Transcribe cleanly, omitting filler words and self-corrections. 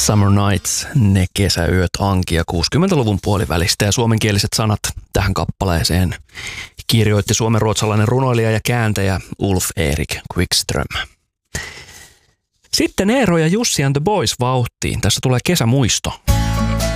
Summer Nights, ne kesäyöt Ankia 60-luvun puolivälistä ja suomenkieliset sanat tähän kappaleeseen kirjoitti suomenruotsalainen runoilija ja kääntäjä Ulf Erik Quickström. Sitten Eero ja Jussi and the Boys vauhtiin. Tässä tulee kesämuisto.